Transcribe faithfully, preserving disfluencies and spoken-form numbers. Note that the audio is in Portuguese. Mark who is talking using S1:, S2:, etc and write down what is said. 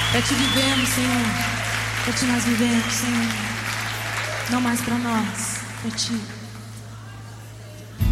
S1: Pra Ti vivemos, Senhor. Pra Ti nós vivemos, Senhor. Não mais pra nós, pra Ti.